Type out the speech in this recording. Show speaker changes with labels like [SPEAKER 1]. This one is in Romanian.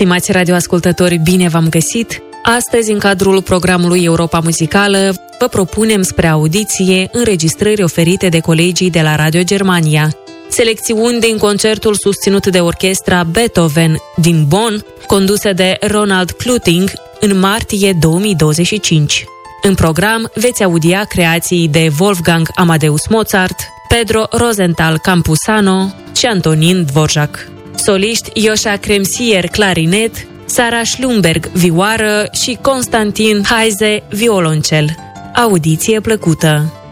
[SPEAKER 1] Stimați radioascultători, bine v-am găsit! Astăzi, în cadrul programului Europa Muzicală, vă propunem spre audiție înregistrări oferite de colegii de la Radio Germania. Selecțiuni din concertul susținut de orchestra Beethoven din Bonn, condusă de Ronald Kluting, în martie 2025. În program veți audia creații de Wolfgang Amadeus Mozart, Pedro Rosenthal Campuzano și Antonin Dvorak. Soliști Joșa Kremsier clarinet, Sara Schlumberg vioară și Constantin Heise violoncel. Audiție plăcută!